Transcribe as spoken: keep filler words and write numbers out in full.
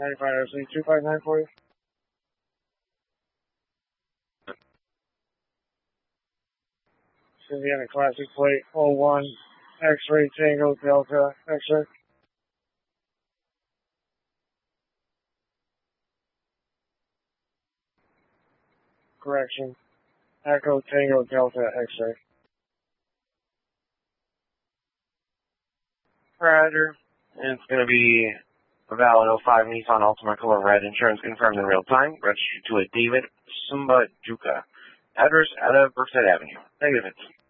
ninety-five O C two five nine for you. Indiana Classic Plate oh one X-Ray Tango Delta X-Ray. Correction. Echo Tango Delta X-Ray. Roger. And it's going to be a valid oh five Nissan Altima color red, insurance confirmed in real time, registered to a David Sumba Juka. Address out of Brookside Avenue. Negative.